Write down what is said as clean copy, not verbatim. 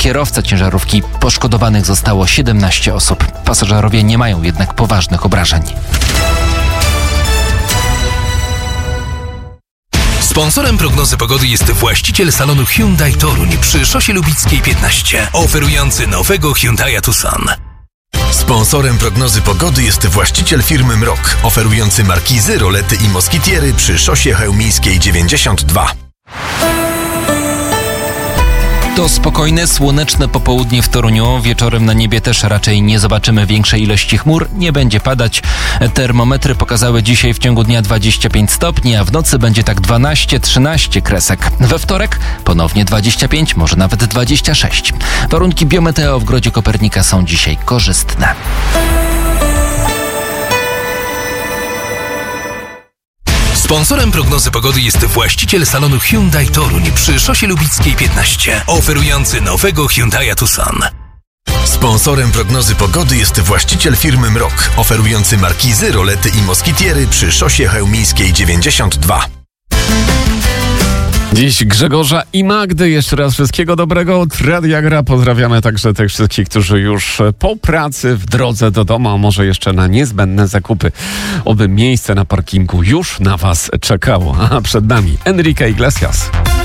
kierowca ciężarówki. Poszkodowanych zostało 17 osób. Pasażerowie nie mają jednak poważnych obrażeń. Sponsorem prognozy pogody jest właściciel salonu Hyundai Toruń przy Szosie Lubickiej 15, oferujący nowego Hyundai'a Tucson. Sponsorem prognozy pogody jest właściciel firmy Mrok, oferujący markizy, rolety i moskitiery przy Szosie Chełmińskiej 92. To spokojne, słoneczne popołudnie w Toruniu. Wieczorem na niebie też raczej nie zobaczymy większej ilości chmur. Nie będzie padać. Termometry pokazały dzisiaj w ciągu dnia 25 stopni, a w nocy będzie tak 12-13 kresek. We wtorek ponownie 25, może nawet 26. Warunki biometeo w Grodzie Kopernika są dzisiaj korzystne. Sponsorem prognozy pogody jest właściciel salonu Hyundai Toruń przy Szosie Lubickiej 15, oferujący nowego Hyundai'a Tucson. Sponsorem prognozy pogody jest właściciel firmy Mrok, oferujący markizy, rolety i moskitiery przy Szosie Chełmińskiej 92. Dziś Grzegorza i Magdy. Jeszcze raz wszystkiego dobrego od Radia Gra. Pozdrawiamy także tych wszystkich, którzy już po pracy, w drodze do domu, a może jeszcze na niezbędne zakupy. Oby miejsce na parkingu już na Was czekało. A przed nami Enrique Iglesias.